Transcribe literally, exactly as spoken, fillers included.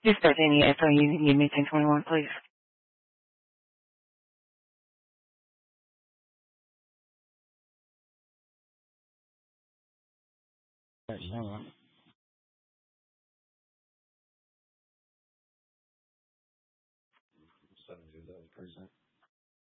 Dispatch any S O U, you give me ten twenty-one, please. Hang on. Seven two, that was present.